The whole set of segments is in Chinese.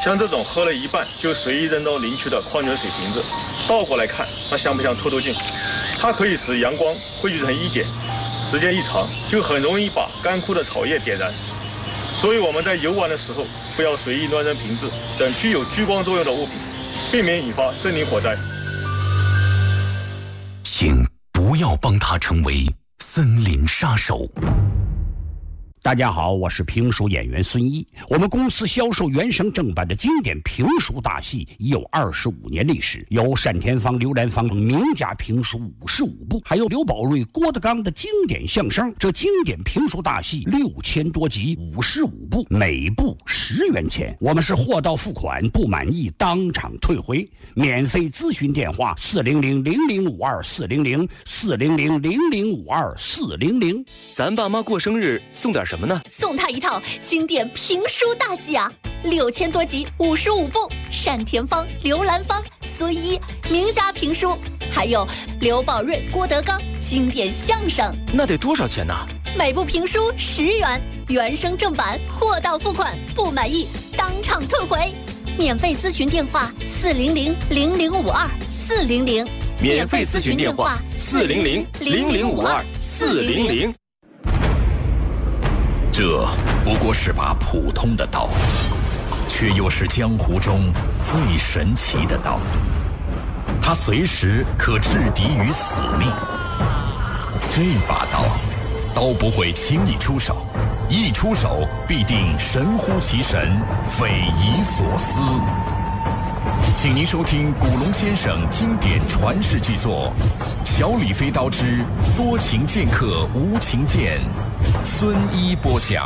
像这种喝了一半就随意扔到林区的矿泉水瓶子，倒过来看，那像不像凸透镜？它可以使阳光汇聚成一点，时间一长，就很容易把干枯的草叶点燃。所以我们在游玩的时候，不要随意乱扔瓶子等具有聚光作用的物品，避免引发森林火灾。 请不要帮他成为森林杀手。 大家好，我是评书演员孙一。我们公司销售原声正版的经典评书大戏已有25年历史，有单田芳、刘兰芳名家评书55部，还有刘宝瑞、郭德纲的经典相声。这经典评书大戏6000多集，55部，每部10元钱。我们是货到付款，不满意当场退回。免费咨询电话400-0052-400，400-0052-400。 咱爸妈过生日送点什么呢？ 送他一套经典评书大戏啊，6000多集，55部，单田芳、刘兰芳、孙一名家评书，还有刘宝瑞、郭德纲经典相声。 那得多少钱呢？ 每部评书10元，原声正版，货到付款，不满意当场退回。免费咨询电话400-0052-400， 免费咨询电话400-0052-400。 这不过是把普通的刀，却又是江湖中最神奇的刀。它随时可置敌于死命。这把刀不会轻易出手，一出手必定神乎其神，匪夷所思。请您收听古龙先生经典传世巨作《小李飞刀之多情剑客无情剑》，孙一播讲。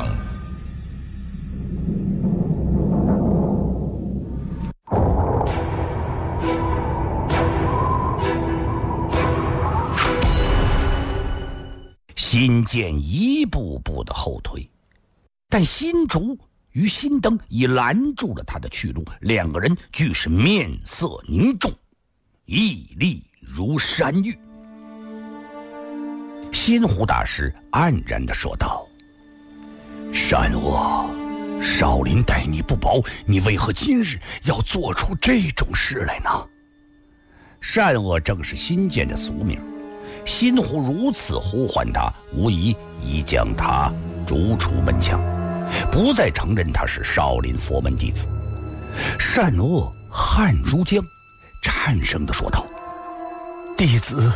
新建一步步的后退，但新竹与新灯已拦住了他的去路，两个人俱是面色凝重，屹立如山玉。新湖大师黯然地说道：善恶，少林待你不薄，你为何今日要做出这种事来呢？善恶正是新建的俗名，新湖如此呼唤他，无疑已将他逐出门墙，不再承认他是少林佛门弟子。善恶汗如浆，颤声地说道：弟子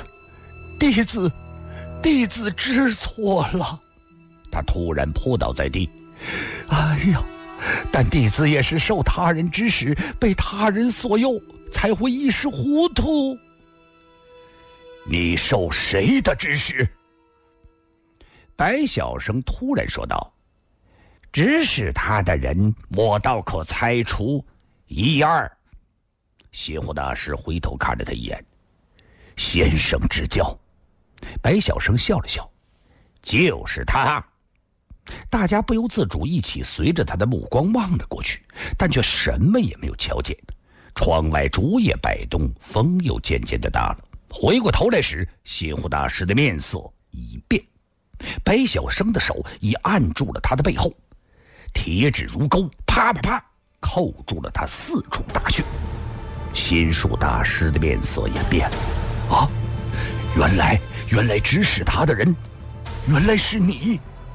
知错了。他突然扑倒在地，哎呀，但弟子也是受他人指使，被他人所诱，才会一时糊涂。你受谁的指使？白晓生突然说道：指使他的人我倒可猜出一二。邪乎大师回头看了他一眼：先生指教。白晓生笑了笑：就是他。大家不由自主一起随着他的目光望了过去，但却什么也没有瞧见。窗外竹叶摆动，风又渐渐的大了。回过头来时，邪乎大师的面色已变，白晓生的手已按住了他的背后，铁指如钩，啪啪啪扣住了他4处大穴。心术大师的面色也变了，啊，原来指使他的人原来是你。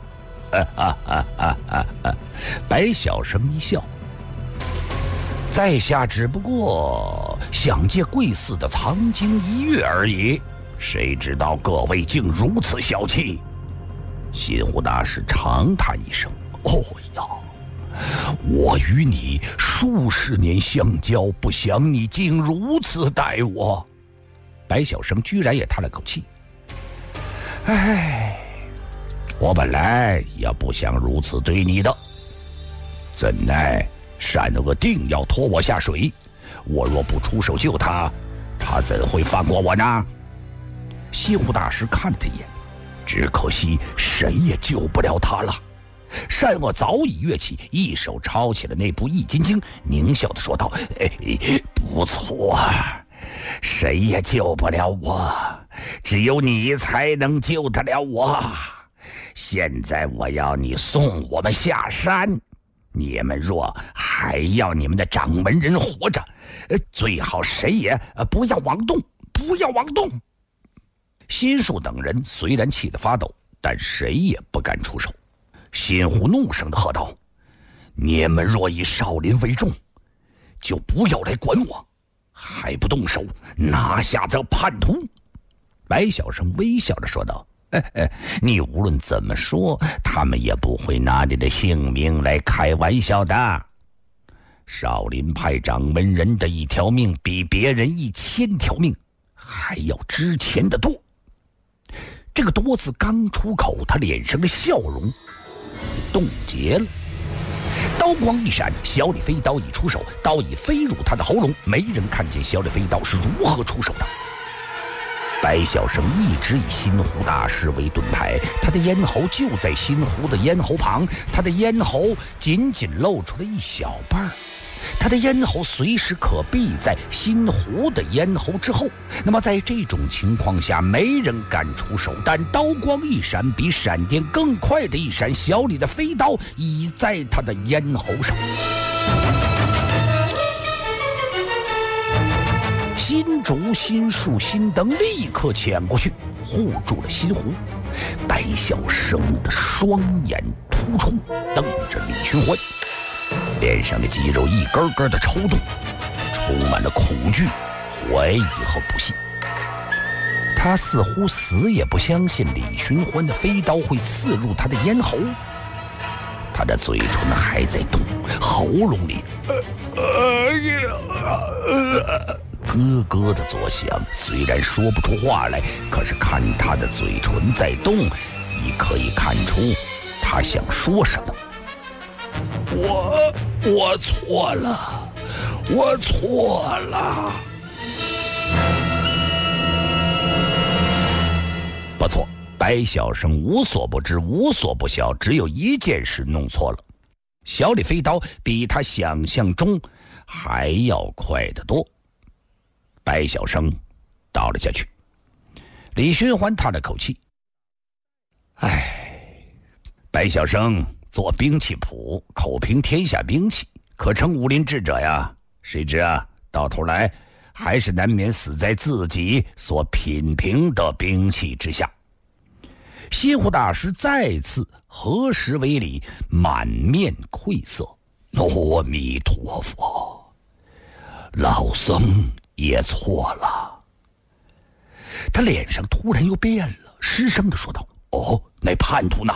白晓生一笑：在下只不过想借贵寺的藏经一跃而已，谁知道各位竟如此小气。心湖大师长叹一声：哦呀，我与你数十年相交，不想你竟如此待我。白晓生居然也叹了口气：哎，我本来也不想如此对你的，怎奈善恶定要拖我下水，我若不出手救他，他怎会放过我呢？西湖大师看了他一眼：只可惜谁也救不了他了。善恶早已跃起，一手抄起了那部《易筋经》，狞笑地说道：不错，谁也救不了我，只有你才能救得了我。现在我要你送我们下山，你们若还还要你们的掌门人活着，最好谁也不要妄动，不要妄动。心术等人虽然气得发抖，但谁也不敢出手。心湖怒声地喝道：你们若以少林为重，就不要来管我，还不动手拿下这叛徒。白晓生微笑着说道：你无论怎么说，他们也不会拿你的性命来开玩笑的。少林派掌门人的一条命比别人1000条命还要值钱的多。这个多字刚出口，他脸上的笑容冻结了。刀光一闪，小李飞刀已出手，刀已飞入他的喉咙。没人看见小李飞刀是如何出手的。白晓生一直以心湖大师为盾牌，他的咽喉就在心湖的咽喉旁，他的咽喉仅仅露出了一小半，他的咽喉随时可避在心湖的咽喉之后。那么在这种情况下，没人敢出手，但刀光一闪，比闪电更快的一闪，小李的飞刀已在他的咽喉上。心竹、心术、心灯立刻潜过去，护住了心湖。白晓生的双眼突出，瞪着李寻欢，脸上的肌肉一根根的抽动，充满了恐惧、怀疑和不信。他似乎死也不相信李寻欢的飞刀会刺入他的咽喉。他的嘴唇还在动，喉咙里咯咯的作响，虽然说不出话来，可是看他的嘴唇在动，已可以看出他想说什么。我错了，我错了。不错，白晓生无所不知，无所不晓，只有一件事弄错了。小李飞刀比他想象中还要快得多。白晓生倒了下去。李寻欢叹了口气：白晓生做兵器谱，口评天下兵器，可称武林智者呀。谁知啊，到头来还是难免死在自己所品评的兵器之下。心湖大师再次合十为礼，满面愧色：阿弥陀佛，老僧也错了。他脸上突然又变了，失声地说道：那叛徒呢？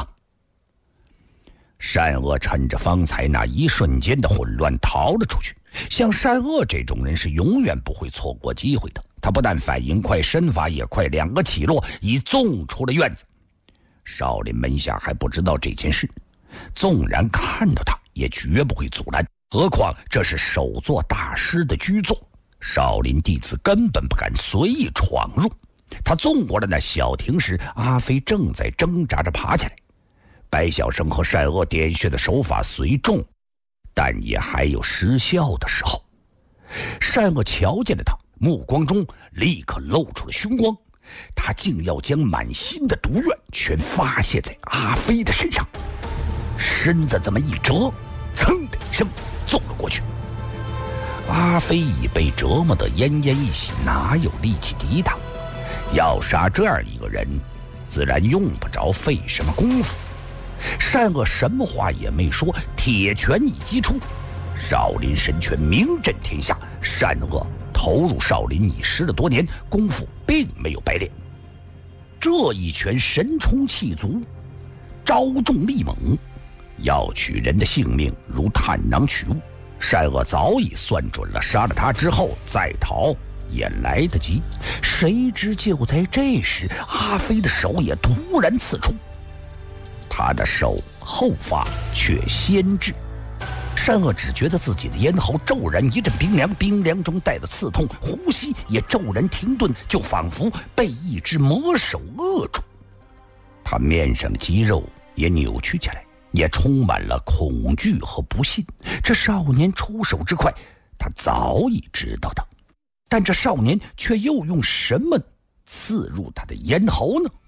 善恶趁着方才那一瞬间的混乱逃了出去。像善恶这种人是永远不会错过机会的。他不但反应快，身法也快，两个起落已纵出了院子。少林门下还不知道这件事，纵然看到他也绝不会阻拦，何况这是首座大师的居座，少林弟子根本不敢随意闯入。他纵过了那小亭时，阿飞正在挣扎着爬起来。白晓生和善恶点穴的手法虽重，但也还有失效的时候。善恶瞧见了他，目光中立刻露出了凶光，他竟要将满心的毒怨全发泄在阿飞的身上。身子这么一折，噌的一声揍了过去。阿飞已被折磨得奄奄一息，哪有力气抵挡？要杀这样一个人，自然用不着费什么功夫。善恶什么话也没说，铁拳已击出。少林神拳名震天下，善恶投入少林已10了多年，功夫并没有白练。这一拳神冲气足，招重力猛，要取人的性命如探囊取物。善恶早已算准了，杀了他之后再逃也来得及。谁知就在这时，阿飞的手也突然刺出，他的手后发却先至。善恶只觉得自己的咽喉骤然一阵冰凉，冰凉中带着刺痛，呼吸也骤然停顿，就仿佛被一只魔手扼住。他面上的肌肉也扭曲起来，也充满了恐惧和不信。这少年出手之快，他早已知道的，但这少年却又用什么刺入他的咽喉呢？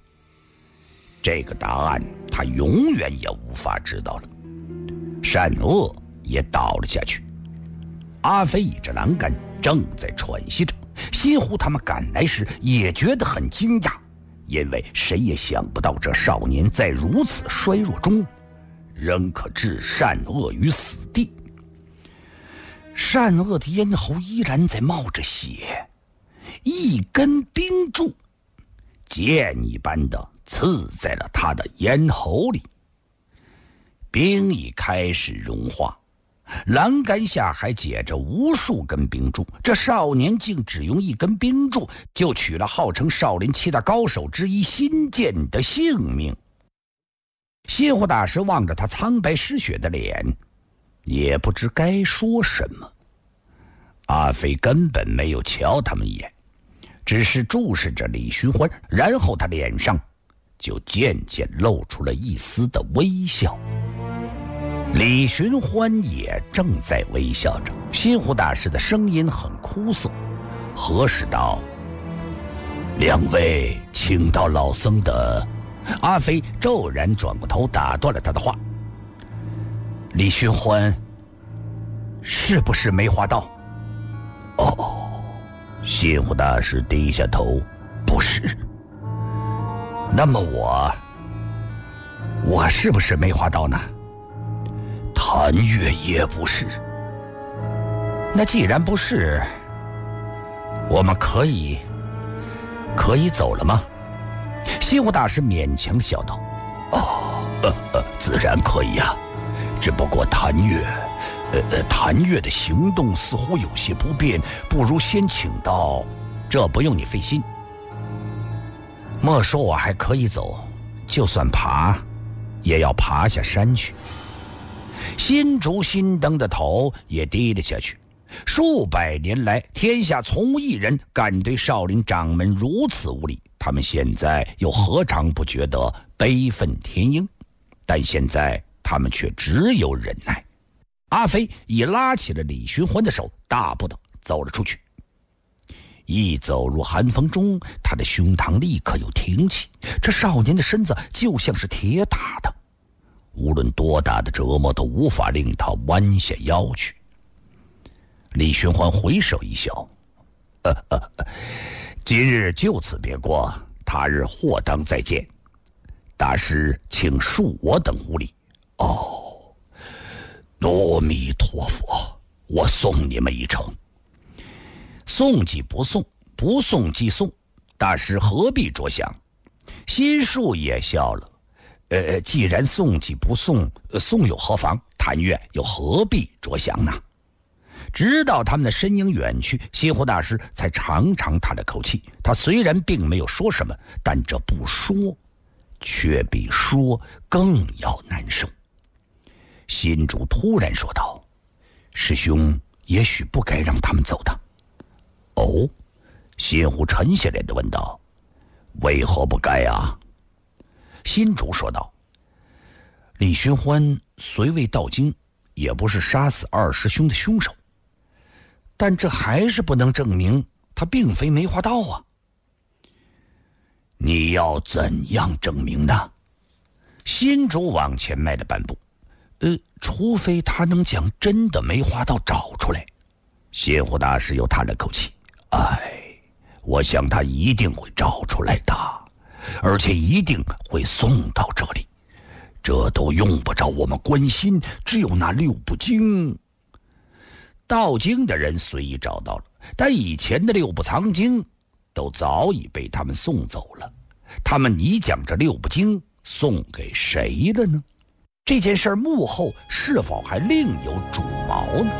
这个答案他永远也无法知道了。善恶也倒了下去。阿飞倚着栏杆正在喘息着，新湖他们赶来时也觉得很惊讶，因为谁也想不到这少年在如此衰弱中仍可置善恶于死地。善恶的咽喉依然在冒着血，一根冰柱剑一般的刺在了他的咽喉里。冰已开始融化，栏杆下还结着无数根冰柱，这少年竟只用一根冰柱就取了号称少林7大高手之一辛剑的性命。新湖大师望着他苍白失血的脸，也不知该说什么。阿飞根本没有瞧他们一眼，只是注视着李寻欢，然后他脸上就渐渐露出了一丝的微笑。李寻欢也正在微笑着。新湖大师的声音很枯涩，呵斥道：“两位请到老僧的。”阿飞骤然转过头打断了他的话：“李寻欢是不是梅花道？”哦，新湖大师低下头：“不是。”那么我是不是梅花道呢？谭月也不是。那既然不是，我们可以走了吗？新湖大师勉强笑道：“自然可以啊，只不过谭月的行动似乎有些不便，不如先请到。这不用你费心。莫说我还可以走，就算爬，也要爬下山去。”新竹新登的头也低了下去。数百年来，天下从无一人敢对少林掌门如此无礼，他们现在又何尝不觉得悲愤填膺？但现在他们却只有忍耐。阿飞已拉起了李寻欢的手，大步的走了出去。一走入寒风中，他的胸膛立刻又挺起。这少年的身子就像是铁打的，无论多大的折磨都无法令他弯下腰去。李寻欢回首一笑：“今日就此别过，他日或当再见。大师请恕我等无礼。”“哦，阿弥陀佛，我送你们一程。”“送即不送，不送即送，大师何必着想？”心术也笑了：“既然送即不送，送有何妨？谭月又何必着想呢？”直到他们的身影远去，新湖大师才长长叹了口气。他虽然并没有说什么，但这不说却比说更要难受。新主突然说道：“师兄也许不该让他们走的。”“哦？”新湖沉下脸地问道：“为何不该啊？”新主说道：“李寻欢虽未到京，也不是杀死二师兄的凶手，但这还是不能证明他并非梅花道啊。”“你要怎样证明呢？”新主往前迈了半步：“除非他能将真的梅花道找出来。”新湖大师又叹了口气：“我想他一定会找出来的，而且一定会送到这里。这都用不着我们关心，只有那六部经。”到京的人虽已找到了，但以前的六部藏经都早已被他们送走了。他们已将这六部经送给谁了呢？这件事幕后是否还另有主谋呢？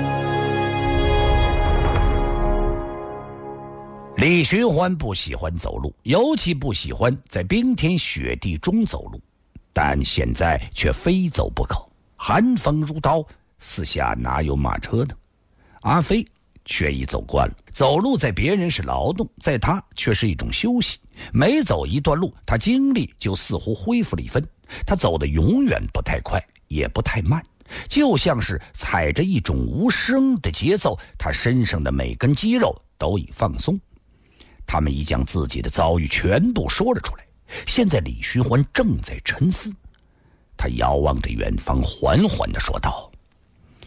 李寻欢不喜欢走路，尤其不喜欢在冰天雪地中走路，但现在却非走不可。寒风如刀，四下哪有马车呢？阿飞却已走惯了，走路在别人是劳动，在他却是一种休息。每走一段路，他精力就似乎恢复了一分。他走得永远不太快，也不太慢，就像是踩着一种无声的节奏。他身上的每根肌肉都已放松。他们已将自己的遭遇全部说了出来。现在李寻欢正在沉思，他遥望着远方，缓缓地说道：“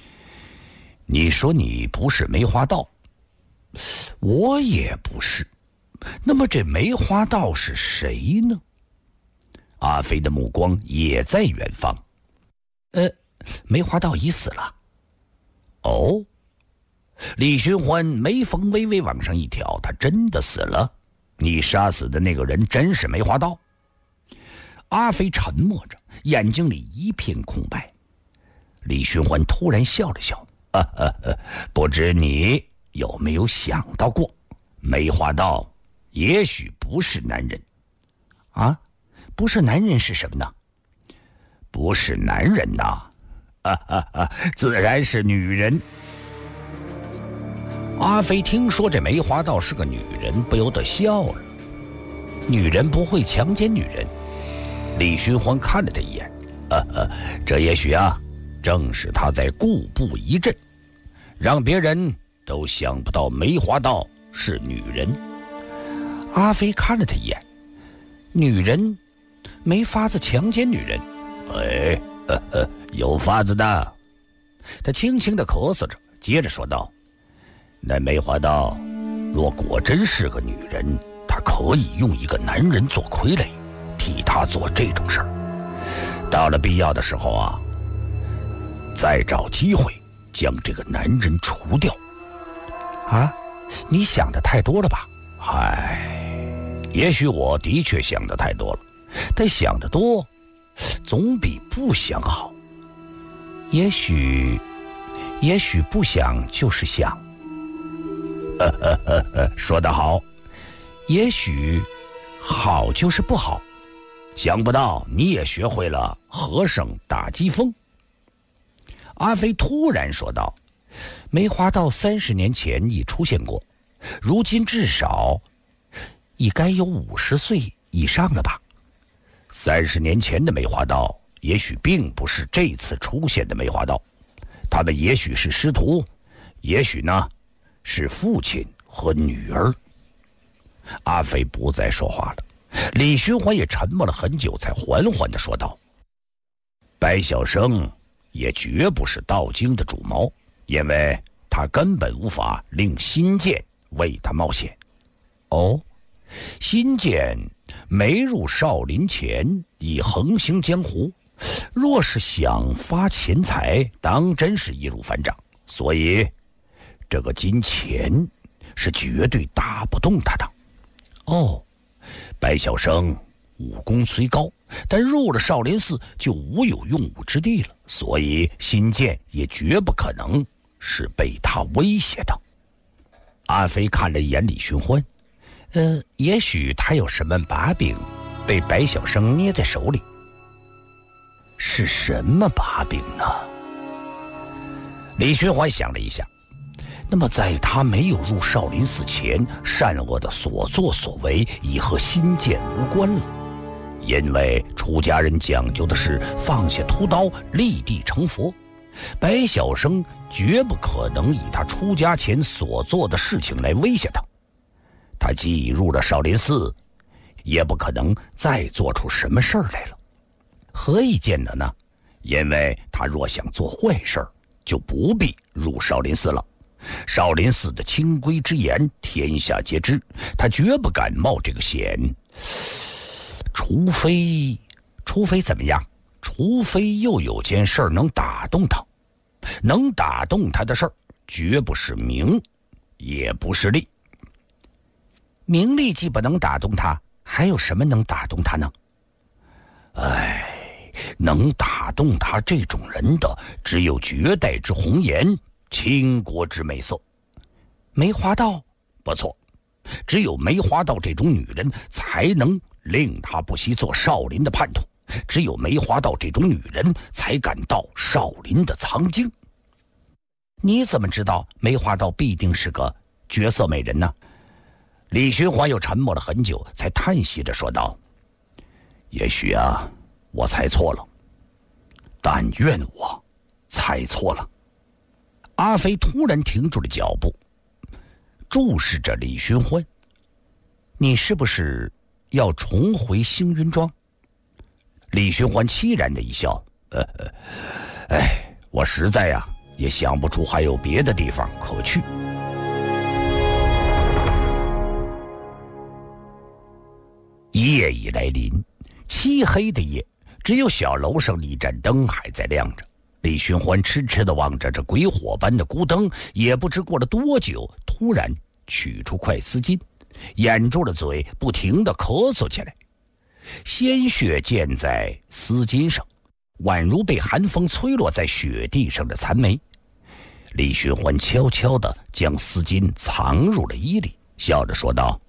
你说你不是梅花道，我也不是，那么这梅花道是谁呢？阿飞的目光也在远方。梅花道已死了。哦，李寻欢眉峰微微往上一挑，他真的死了？你杀死的那个人真是梅花道？阿飞沉默着，眼睛里一片空白。李寻欢突然笑了笑，不知你有没有想到过，梅花道也许不是男人。啊，不是男人是什么呢？不是男人呐，自然是女人。阿飞听说这梅花道是个女人，不由得笑了。女人不会强奸女人。李寻欢看了他一眼，这也许正是他在固步一阵，让别人都想不到梅花道是女人。阿飞看了他一眼，女人没法子强奸女人，有法子的。他轻轻地咳嗽着，接着说道：那梅花道若果真是个女人，她可以用一个男人做傀儡，替她做这种事儿。到了必要的时候再找机会将这个男人除掉。你想的太多了吧？也许我的确想的太多了，但想得多总比不想好。也许不想就是想。说得好。也许好就是不好。想不到你也学会了和尚打鸡风。阿飞突然说道：梅花道30年前已出现过，如今至少已该有50岁以上了吧？30年前的梅花道也许并不是这次出现的梅花道，他们也许是师徒，也许呢是父亲和女儿。阿飞不再说话了。李寻欢也沉默了很久，才缓缓地说道：白晓生也绝不是道经的主谋，因为他根本无法令新剑为他冒险。新剑没入少林前已横行江湖，若是想发钱财，当真是易如反掌，所以这个金钱是绝对打不动他的。白晓生武功虽高，但入了少林寺就无有用武之地了，所以新剑也绝不可能是被他威胁的。阿飞看了一眼李寻欢，也许他有什么把柄被白晓生捏在手里。是什么把柄呢？李寻欢想了一下，那么在他没有入少林寺前，善恶的所作所为已和新剑无关了，因为出家人讲究的是放下屠刀，立地成佛。白晓生绝不可能以他出家前所做的事情来威胁他。他既已入了少林寺，也不可能再做出什么事儿来了。何以见得呢？因为他若想做坏事儿，就不必入少林寺了。少林寺的清规之严，天下皆知，他绝不敢冒这个险。除非怎么样？除非又有件事能打动他。能打动他的事儿，绝不是名，也不是利。名利既不能打动他，还有什么能打动他呢？能打动他这种人的，只有绝代之红颜，倾国之美色。梅花道？不错，只有梅花道这种女人才能令他不惜做少林的叛徒，只有梅花道这种女人才敢到少林的藏经。你怎么知道梅花道必定是个绝色美人呢？李寻欢又沉默了很久，才叹息着说道：也许我猜错了，但愿我猜错了。阿飞突然停住了脚步，注视着李寻欢。你是不是要重回星云庄？李寻欢凄然的一笑，我实在也想不出还有别的地方可去。夜已来临，漆黑的夜，只有小楼上的一盏灯还在亮着。李寻欢痴痴地望着这鬼火般的孤灯，也不知过了多久，突然取出块丝巾，掩住了嘴，不停地咳嗽起来。鲜血溅在丝巾上，宛如被寒风吹落在雪地上的残梅。李寻欢悄悄地将丝巾藏入了衣里，笑着说道：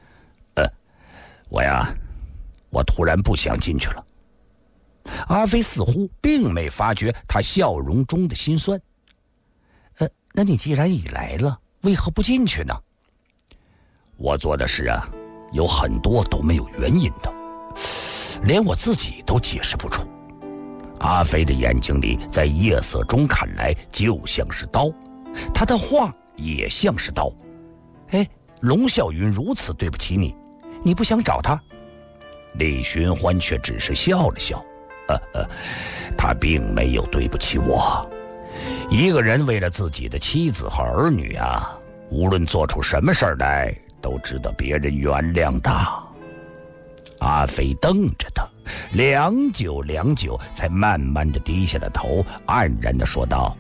我突然不想进去了。阿飞似乎并没发觉他笑容中的心酸。那你既然已来了，为何不进去呢？我做的事啊，有很多都没有原因的，连我自己都解释不出。阿飞的眼睛里在夜色中看来就像是刀，他的话也像是刀。龙啸云如此对不起你，你不想找他？李寻欢却只是笑了笑，他并没有对不起我。一个人为了自己的妻子和儿女啊，无论做出什么事儿来，都值得别人原谅的。阿飞瞪着他，良久，才慢慢地低下了头，黯然地说道：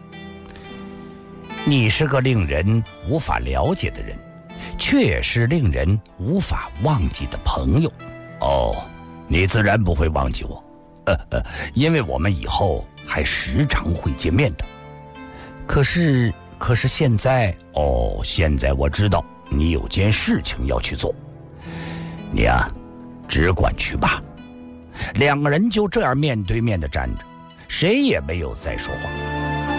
你是个令人无法了解的人，却也是令人无法忘记的朋友。你自然不会忘记我，因为我们以后还时常会见面的。可是现在，现在我知道你有件事情要去做，你啊，只管去吧。两个人就这样面对面地站着，谁也没有再说话。